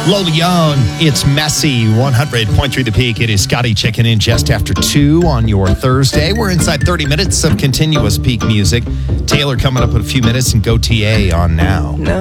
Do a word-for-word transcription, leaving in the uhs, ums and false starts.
Lola Young, it's messy. one hundred point three The Peak. It is Scotty checking in just after two on your Thursday. We're inside thirty minutes of continuous Peak music. Taylor coming up in a few minutes and Go T A on now. No.